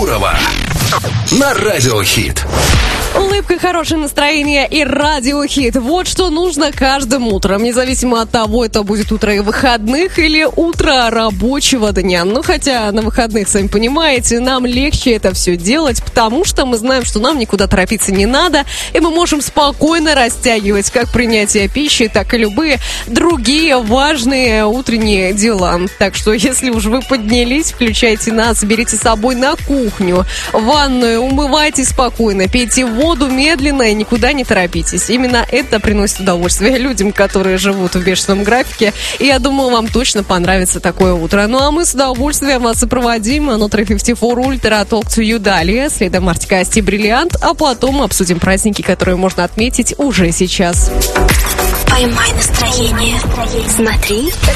Гурова на Радио Хит. Улыбка, хорошее настроение и радиохит. Вот что нужно каждым утром, независимо от того, это будет утро выходных или утро рабочего дня. Ну, хотя на выходных, сами понимаете, нам легче это все делать, потому что мы знаем, что нам никуда торопиться не надо, и мы можем спокойно растягивать как принятие пищи, так и любые другие важные утренние дела. Так что, если уж вы поднялись, включайте нас, берите с собой на кухню, в ванную, умывайтесь спокойно, пейте воду медленно и никуда не торопитесь. Именно это приносит удовольствие людям, которые живут в бешеном графике. И я думаю, вам точно понравится такое утро. Ну а мы с удовольствием вас сопроводим. Оно 354 Ultra Talk to You далее. Следом Артик Асти Бриллиант. А потом обсудим праздники, которые можно отметить уже сейчас. Поймай настроение. Смотри